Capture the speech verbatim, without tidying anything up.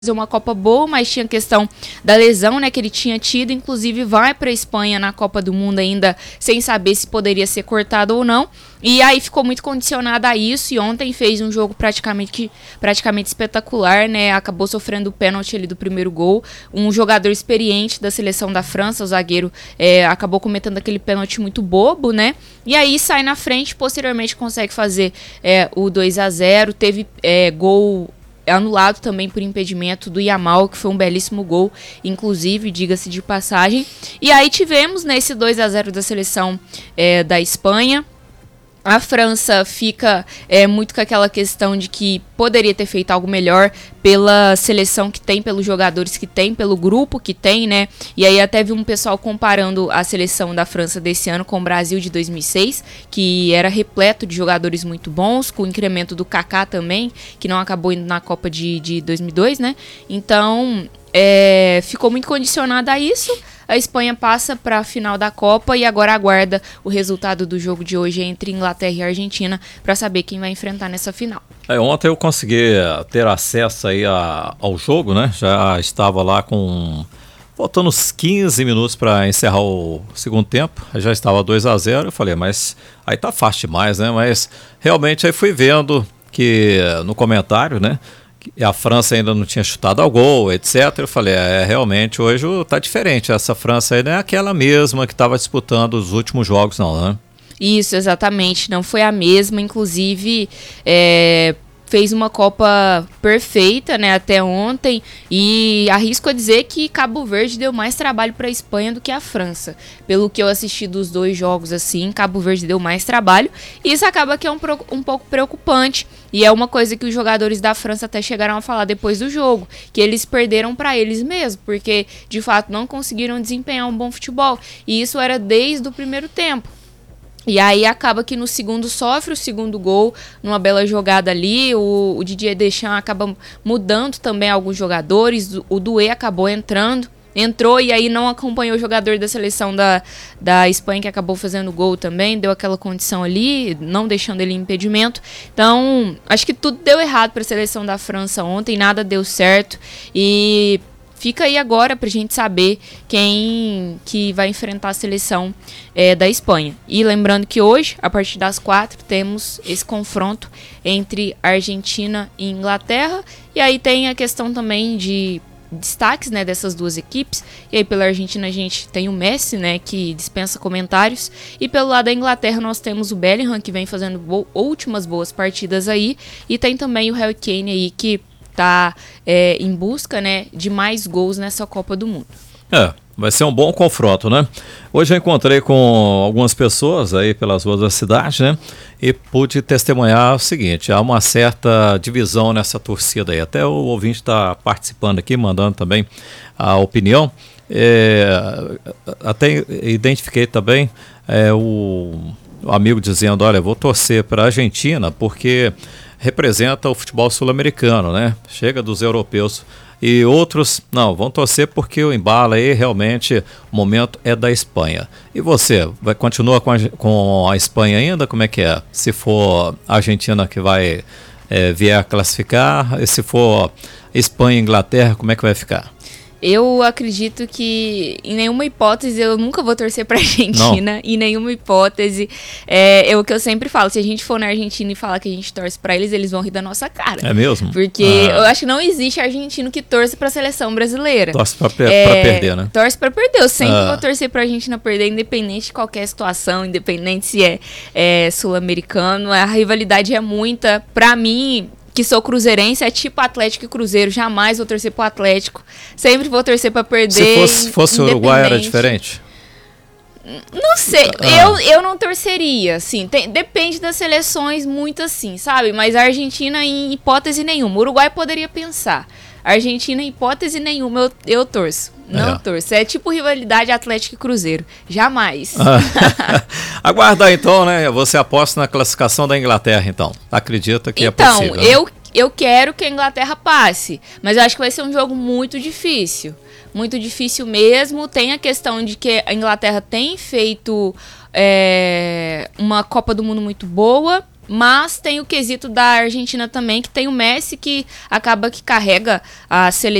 uma Copa boa, mas tinha questão da lesão, né, que ele tinha tido, inclusive vai para a Espanha na Copa do Mundo ainda sem saber se poderia ser cortado ou não, e aí ficou muito condicionada a isso, e ontem fez um jogo praticamente, praticamente espetacular, né, acabou sofrendo o pênalti ali do primeiro gol, um jogador experiente da seleção da França, o zagueiro, é, acabou cometendo aquele pênalti muito bobo, né, e aí sai na frente, posteriormente consegue fazer é, o dois a zero, teve é, gol anulado também por impedimento do Yamal, que foi um belíssimo gol, inclusive, diga-se de passagem. E aí tivemos nesse dois a zero da seleção é, da Espanha. A França fica é, muito com aquela questão de que poderia ter feito algo melhor pela seleção que tem, pelos jogadores que tem, pelo grupo que tem, né? E aí até vi um pessoal comparando a seleção da França desse ano com o Brasil de dois mil e seis, que era repleto de jogadores muito bons, com o incremento do Kaká também, que não acabou indo na Copa de, de dois mil e dois, né? Então, é, ficou muito condicionada a isso. A Espanha passa para a final da Copa e agora aguarda o resultado do jogo de hoje entre Inglaterra e Argentina para saber quem vai enfrentar nessa final. É, ontem eu consegui ter acesso aí a, ao jogo, né? Já estava lá com faltando uns quinze minutos para encerrar o segundo tempo. Já estava dois a zero. Eu falei, mas aí tá fácil demais, né? Mas realmente aí fui vendo que no comentário, né? A França ainda não tinha chutado ao gol, etcétera. Eu falei, é, realmente hoje tá diferente. Essa França aí não é aquela mesma que estava disputando os últimos jogos, não, né? Isso, exatamente. Não foi a mesma. Inclusive, é, fez uma Copa perfeita, né, até ontem. E arrisco a dizer que Cabo Verde deu mais trabalho para a Espanha do que a França. Pelo que eu assisti dos dois jogos, assim, Cabo Verde deu mais trabalho. E isso acaba que é um, um pouco preocupante. E é uma coisa que os jogadores da França até chegaram a falar depois do jogo, que eles perderam para eles mesmos, porque de fato não conseguiram desempenhar um bom futebol. E isso era desde o primeiro tempo. E aí acaba que no segundo sofre o segundo gol, numa bela jogada ali, o, o Didier Deschamps acaba mudando também alguns jogadores, o Doué acabou entrando. Entrou e aí não acompanhou o jogador da seleção da, da Espanha, que acabou fazendo gol também, deu aquela condição ali, não deixando ele em impedimento. Então, acho que tudo deu errado para a seleção da França ontem, nada deu certo. E fica aí agora para a gente saber quem que vai enfrentar a seleção é, da Espanha. E lembrando que hoje, a partir das quatro, temos esse confronto entre Argentina e Inglaterra. E aí tem a questão também de destaques, né, dessas duas equipes. E aí pela Argentina a gente tem o Messi, né, que dispensa comentários, e pelo lado da Inglaterra nós temos o Bellingham, que vem fazendo bo- últimas boas partidas aí, e tem também o Harry Kane aí, que tá é, em busca, né, de mais gols nessa Copa do Mundo. É, vai ser um bom confronto, né? Hoje eu encontrei com algumas pessoas aí pelas ruas da cidade, né? E pude testemunhar o seguinte, há uma certa divisão nessa torcida aí. Até o ouvinte está participando aqui, mandando também a opinião. É, até identifiquei também é, o, o amigo dizendo, olha, eu vou torcer para a Argentina porque representa o futebol sul-americano, né? Chega dos europeus. E outros, não, vão torcer porque o embalo aí realmente, o momento é da Espanha. E você, vai continuar com a, com a Espanha ainda? Como é que é? Se for a Argentina que vai é, vier a classificar, e se for Espanha e Inglaterra, como é que vai ficar? Eu acredito que, em nenhuma hipótese, eu nunca vou torcer pra Argentina. Não. Em nenhuma hipótese. É, é o que eu sempre falo. Se a gente for na Argentina e falar que a gente torce pra eles, eles vão rir da nossa cara. É mesmo? Porque ah. eu acho que não existe argentino que torça pra seleção brasileira. Torce pra, per- é, pra perder, né? Torce pra perder. Eu sempre ah. vou torcer pra Argentina perder, independente de qualquer situação, independente se é, é sul-americano. A rivalidade é muita. Pra mim, que sou cruzeirense, é tipo Atlético e Cruzeiro, jamais vou torcer pro Atlético, sempre vou torcer pra perder. Se fosse, fosse Uruguai era diferente? Não sei, ah. eu, eu não torceria, assim, tem, depende das seleções muito assim, sabe, mas a Argentina em hipótese nenhuma, o Uruguai poderia pensar, a Argentina em hipótese nenhuma eu, eu torço, não é. torço, é tipo rivalidade Atlético e Cruzeiro, jamais. Ah. Aguardar então, né, você aposta na classificação da Inglaterra então, acredita que então, é possível? Então, eu, eu quero que a Inglaterra passe, mas eu acho que vai ser um jogo muito difícil, muito difícil mesmo. Tem a questão de que a Inglaterra tem feito é, uma Copa do Mundo muito boa, Mas tem o quesito da Argentina também, que tem o Messi, que acaba que carrega a seleção